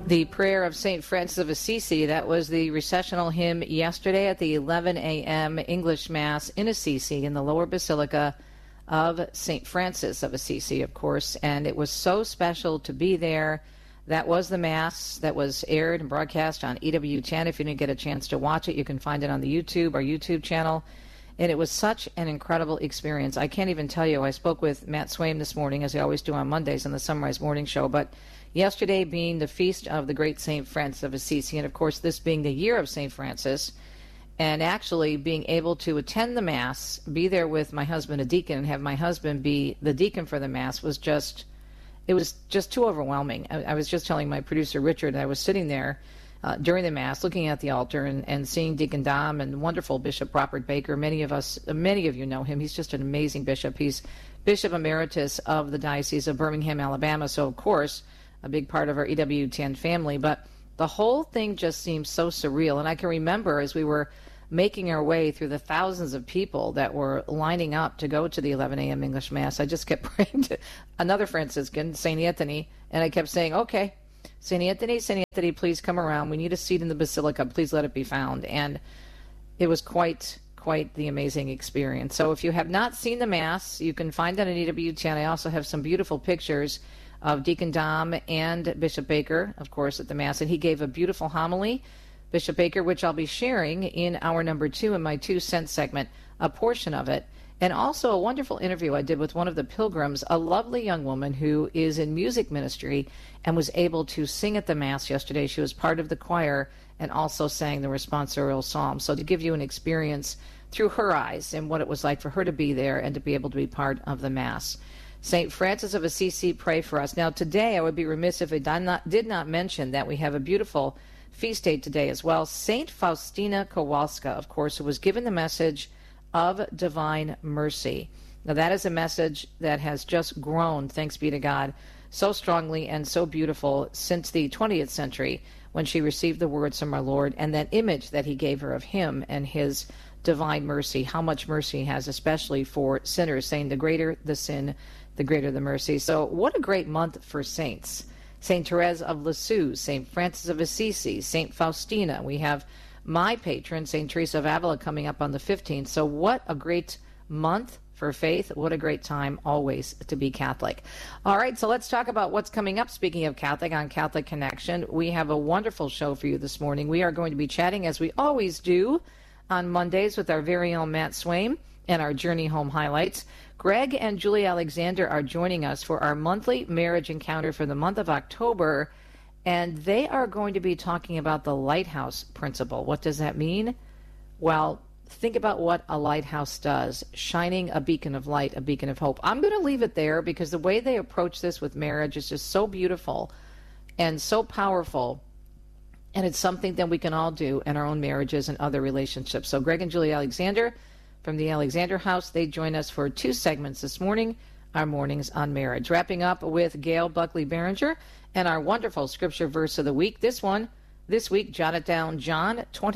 The prayer of St. Francis of Assisi, that was the recessional hymn yesterday at the 11 a.m. English Mass in Assisi in the Lower Basilica of St. Francis of Assisi, of course, and it was so special to be there. That was the Mass that was aired and broadcast on EWTN. If you didn't get a chance to watch it, you can find it on the our YouTube channel. And it was such an incredible experience. I can't even tell you. I spoke with Matt Swaim this morning, as I always do on Mondays on the Sunrise Morning Show, but yesterday being the feast of the great St. Francis of Assisi, and of course this being the year of St. Francis, and actually being able to attend the Mass, be there with my husband, a deacon, and have my husband be the deacon for the Mass was just too overwhelming. I was just telling my producer, Richard, I was sitting there during the Mass, looking at the altar and seeing Deacon Dom and wonderful Bishop Robert Baker. Many of you know him. He's just an amazing bishop. He's Bishop Emeritus of the Diocese of Birmingham, Alabama, so of course a big part of our EWTN family. But the whole thing just seems so surreal. And I can remember as we were making our way through the thousands of people that were lining up to go to the 11 a.m. English Mass, I just kept praying to another Franciscan, St. Anthony, and I kept saying, okay, St. Anthony, please come around. We need a seat in the Basilica. Please let it be found. And it was quite the amazing experience. So if you have not seen the Mass, you can find it on EWTN. I also have some beautiful pictures of Deacon Dom and Bishop Baker, of course, at the Mass. And he gave a beautiful homily, Bishop Baker, which I'll be sharing in hour number 2 in my 2 cent segment, a portion of it. And also a wonderful interview I did with one of the pilgrims, a lovely young woman who is in music ministry and was able to sing at the Mass yesterday. She was part of the choir and also sang the responsorial psalm. So to give you an experience through her eyes and what it was like for her to be there and to be able to be part of the Mass. St. Francis of Assisi, pray for us. Now today I would be remiss if I did not mention that we have a beautiful feast day today as well. St. Faustina Kowalska, of course, who was given the message of divine mercy. Now that is a message that has just grown, thanks be to God, so strongly and so beautiful since the 20th century when she received the words from our Lord and that image that he gave her of him and his divine mercy, how much mercy he has, especially for sinners, saying the greater the sin, the greater the mercy. So what a great month for saints. St. Therese of Lisieux, St. Francis of Assisi, St. Faustina. We have my patron, St. Teresa of Avila, coming up on the 15th. So what a great month for faith. What a great time always to be Catholic. All right, so let's talk about what's coming up. Speaking of Catholic, on Catholic Connection, we have a wonderful show for you this morning. We are going to be chatting, as we always do, on Mondays with our very own Matt Swaim and our Journey Home highlights. Greg and Julie Alexander are joining us for our monthly marriage encounter for the month of October, and they are going to be talking about the lighthouse principle. What does that mean? Well, think about what a lighthouse does, shining a beacon of light, a beacon of hope. I'm going to leave it there because the way they approach this with marriage is just so beautiful and so powerful. And it's something that we can all do in our own marriages and other relationships. So Greg and Julie Alexander from the Alexander House, they join us for 2 segments this morning, our Mornings on Marriage. Wrapping up with Gail Buckley-Berenger and our wonderful scripture verse of the week. This week, jot it down, John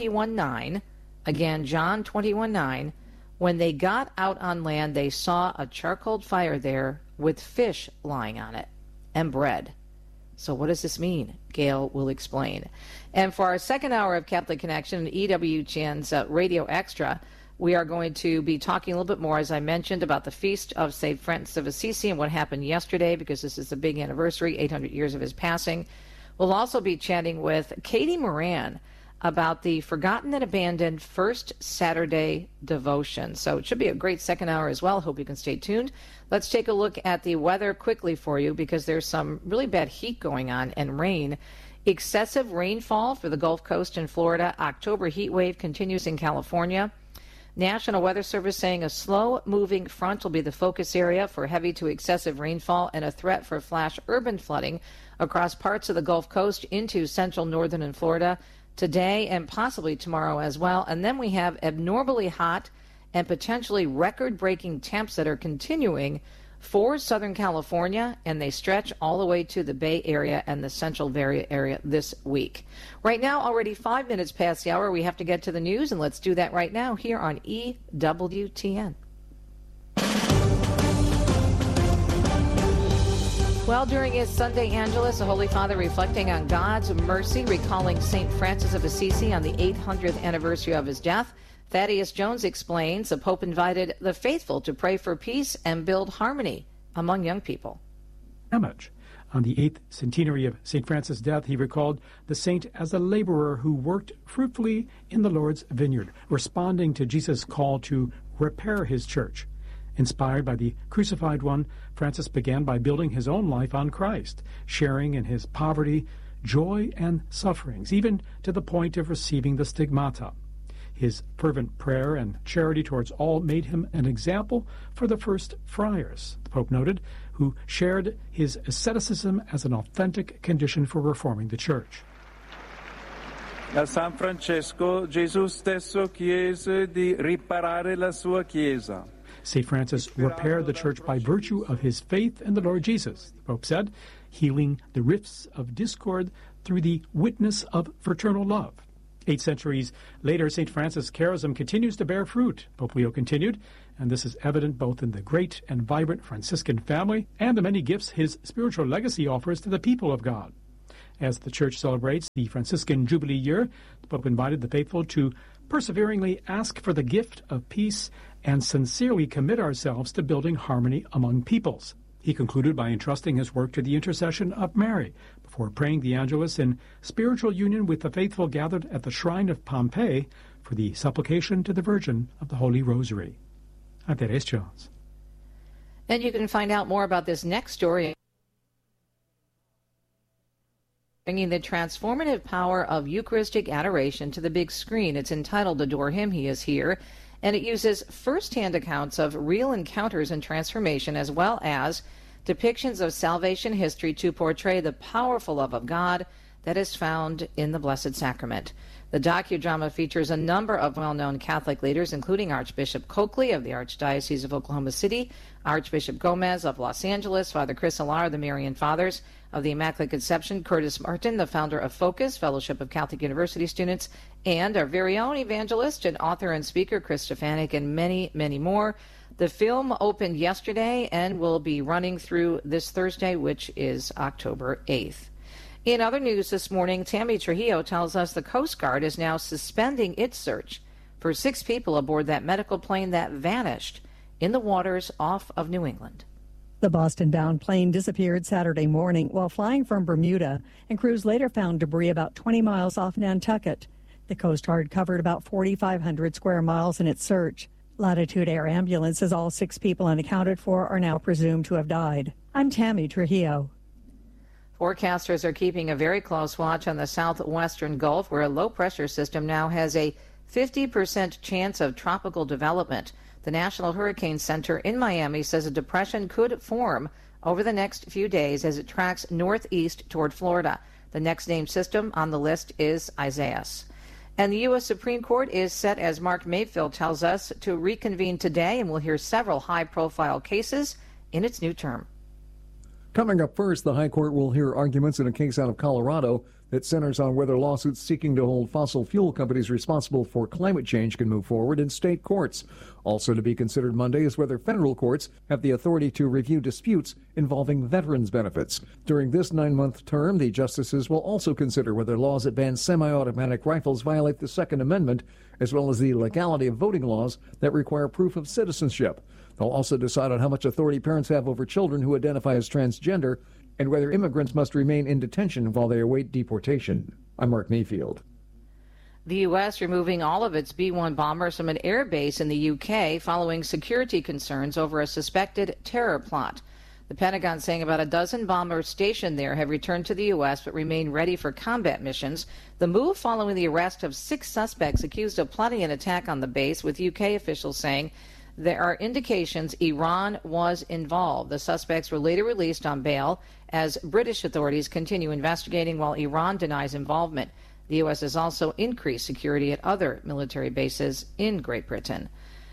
21:9. Again, John 21:9. When they got out on land, they saw a charcoal fire there with fish lying on it and bread. So what does this mean? Gail will explain. And for our second hour of Catholic Connection, EWTN's Radio Extra, we are going to be talking a little bit more, as I mentioned, about the feast of St. Francis of Assisi and what happened yesterday, because this is the big anniversary, 800 years of his passing. We'll also be chatting with Katie Moran about the Forgotten and Abandoned First Saturday Devotion. So it should be a great second hour as well. Hope you can stay tuned. Let's take a look at the weather quickly for you, because there's some really bad heat going on and rain. Excessive rainfall for the Gulf Coast in Florida. October heat wave continues in California. National Weather Service saying a slow-moving front will be the focus area for heavy to excessive rainfall and a threat for flash urban flooding across parts of the Gulf Coast into central, northern, and Florida today and possibly tomorrow as well. And then we have abnormally hot and potentially record-breaking temps that are continuing for Southern California, and they stretch all the way to the Bay Area and the Central Valley area this week. Right now, already 5 minutes past the hour, we have to get to the news, and let's do that right now here on EWTN. Well, during his Sunday Angelus, the Holy Father reflecting on God's mercy, recalling St. Francis of Assisi on the 800th anniversary of his death. Thaddeus Jones explains the Pope invited the faithful to pray for peace and build harmony among young people. Image. On the 8th centenary of St. Francis' death, he recalled the saint as a laborer who worked fruitfully in the Lord's vineyard, responding to Jesus' call to repair his church. Inspired by the crucified one, Francis began by building his own life on Christ, sharing in his poverty, joy, and sufferings, even to the point of receiving the stigmata. His fervent prayer and charity towards all made him an example for the first friars, the Pope noted, who shared his asceticism as an authentic condition for reforming the Church. A San Francesco, Gesù stesso chiese di riparare la sua Chiesa. St. Francis repaired the Church by virtue of his faith in the Lord Jesus, the Pope said, healing the rifts of discord through the witness of fraternal love. 8 centuries later, St. Francis' charism continues to bear fruit, Pope Leo continued, and this is evident both in the great and vibrant Franciscan family and the many gifts his spiritual legacy offers to the people of God. As the Church celebrates the Franciscan Jubilee year, the Pope invited the faithful to perseveringly ask for the gift of peace and sincerely commit ourselves to building harmony among peoples. He concluded by entrusting his work to the intercession of Mary, before praying the Angelus in spiritual union with the faithful gathered at the shrine of Pompeii for the supplication to the Virgin of the Holy Rosary. I'm Thaddeus Jones. And you can find out more about this next story, bringing the transformative power of Eucharistic adoration to the big screen. It's entitled Adore Him, He Is Here, and it uses first-hand accounts of real encounters and transformation, as well as depictions of salvation history to portray the powerful love of God that is found in the Blessed Sacrament. The docudrama features a number of well-known Catholic leaders, including Archbishop Coakley of the Archdiocese of Oklahoma City, Archbishop Gomez of Los Angeles, Father Chris Alar of the Marian Fathers of the Immaculate Conception, Curtis Martin, the founder of Focus, Fellowship of Catholic University Students, and our very own evangelist and author and speaker, Chris Stefanik, and many, many more. The film opened yesterday and will be running through this Thursday, which is October 8th. In other news this morning, Tammy Trujillo tells us the Coast Guard is now suspending its search for 6 people aboard that medical plane that vanished in the waters off of New England. The Boston-bound plane disappeared Saturday morning while flying from Bermuda, and crews later found debris about 20 miles off Nantucket. The Coast Guard covered about 4,500 square miles in its search. Latitude Air Ambulance says all 6 people unaccounted for are now presumed to have died. I'm Tammy Trujillo. Forecasters are keeping a very close watch on the southwestern Gulf, where a low-pressure system now has a 50% chance of tropical development. The National Hurricane Center in Miami says a depression could form over the next few days as it tracks northeast toward Florida. The next named system on the list is Isaias. And the U.S. Supreme Court is set, as Mark Mayfield tells us, to reconvene today, and we'll hear several high-profile cases in its new term. Coming up first, the High Court will hear arguments in a case out of Colorado that centers on whether lawsuits seeking to hold fossil fuel companies responsible for climate change can move forward in state courts. Also to be considered Monday is whether federal courts have the authority to review disputes involving veterans' benefits. During this 9-month term, the justices will also consider whether laws that ban semi-automatic rifles violate the Second Amendment, as well as the legality of voting laws that require proof of citizenship. They'll also decide on how much authority parents have over children who identify as transgender and whether immigrants must remain in detention while they await deportation. I'm Mark Mayfield. The U.S. removing all of its B-1 bombers from an air base in the U.K. following security concerns over a suspected terror plot. The Pentagon saying about a dozen bombers stationed there have returned to the U.S. but remain ready for combat missions. The move following the arrest of 6 suspects accused of plotting an attack on the base, with U.K. officials saying there are indications Iran was involved. The suspects were later released on bail as British authorities continue investigating while Iran denies involvement. The U.S. has also increased security at other military bases in Great Britain.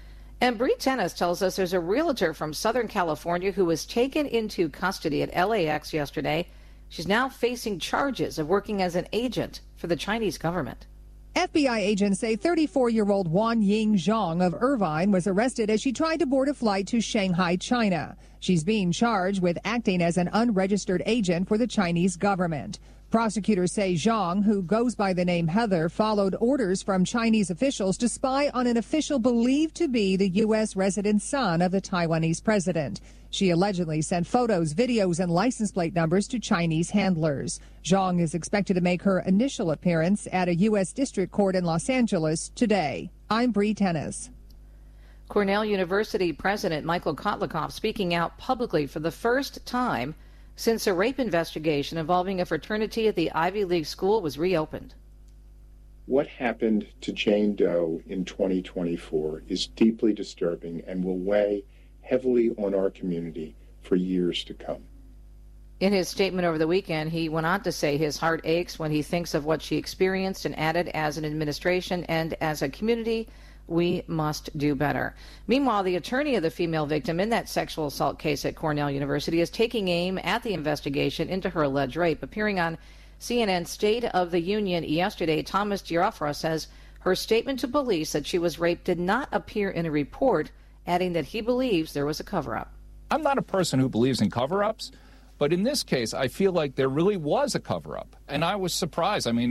And Bree Tennis tells us there's a realtor from Southern California who was taken into custody at LAX yesterday. She's now facing charges of working as an agent for the Chinese government. FBI agents say 34-year-old Wan Ying Zhang of Irvine was arrested as she tried to board a flight to Shanghai, China. She's being charged with acting as an unregistered agent for the Chinese government. Prosecutors say Zhang, who goes by the name Heather, followed orders from Chinese officials to spy on an official believed to be the U.S. resident son of the Taiwanese president. She allegedly sent photos, videos, and license plate numbers to Chinese handlers. Zhang is expected to make her initial appearance at a U.S. district court in Los Angeles today. I'm Bree Tennis. Cornell University President Michael Kotlikoff speaking out publicly for the first time since a rape investigation involving a fraternity at the Ivy League school was reopened. What happened to Jane Doe in 2024 is deeply disturbing and will weigh heavily on our community for years to come. In his statement over the weekend, he went on to say his heart aches when he thinks of what she experienced and added, as an administration and as a community, we must do better. Meanwhile, the attorney of the female victim in that sexual assault case at Cornell University is taking aim at the investigation into her alleged rape. Appearing on CNN State of the Union yesterday, Thomas Giuffra says her statement to police that she was raped did not appear in a report, adding that he believes there was a cover-up. I'm not a person who believes in cover-ups, but in this case, I feel like there really was a cover-up. And I was surprised. I mean,